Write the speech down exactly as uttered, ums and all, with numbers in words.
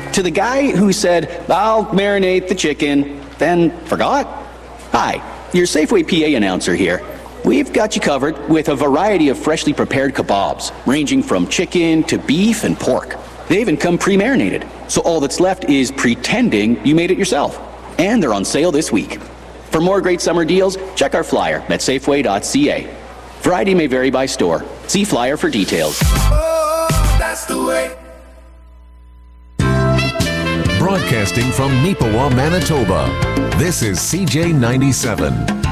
To the guy who said, I'll marinate the chicken, then forgot? Hi, your Safeway P A announcer here. We've got you covered with a variety of freshly prepared kebabs, ranging from chicken to beef and pork. They even come pre-marinated, so all that's left is pretending you made it yourself. And they're on sale this week. For more great summer deals, check our flyer at safeway dot c a. Variety may vary by store. See flyer for details. Oh, that's the way. Broadcasting from Neepawa, Manitoba, this is C J ninety-seven.